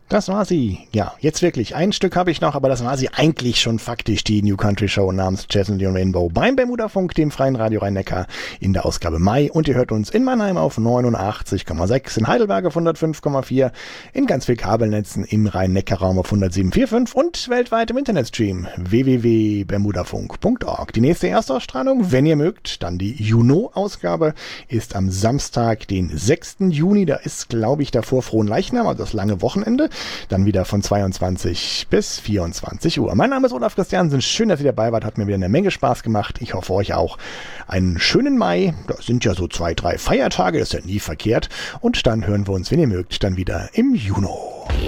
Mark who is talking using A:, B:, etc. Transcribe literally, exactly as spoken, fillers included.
A: Das war sie. Ja, jetzt wirklich. Ein Stück habe ich noch, aber das war sie eigentlich schon faktisch, die New Country Show namens Jazz and the Rainbow beim Bermuda-Funk, dem freien Radio Rhein-Neckar, in der Ausgabe Mai. Und ihr hört uns in Mannheim auf neunundachtzig Komma sechs, in Heidelberg auf hundertfünf Komma vier, in ganz viel Kabelnetzen im Rhein-Neckar-Raum auf hundertsieben Komma fünf und weltweit im Internetstream w w w punkt bermudafunk punkt org. Die nächste Erstausstrahlung, wenn ihr mögt, dann die Juno-Ausgabe, ist am Samstag, den sechsten Juni. Da ist, glaube ich, davor Fronleichnam, also das lange Wochenende. Dann wieder von zweiundzwanzig bis vierundzwanzig Uhr. Mein Name ist Olaf Christiansen. Schön, dass ihr dabei wart. Hat mir wieder eine Menge Spaß gemacht. Ich hoffe euch auch. Einen schönen Mai. Da sind ja so zwei, drei Feiertage. Das ist ja nie verkehrt. Und dann hören wir uns, wenn ihr mögt, dann wieder im Juni.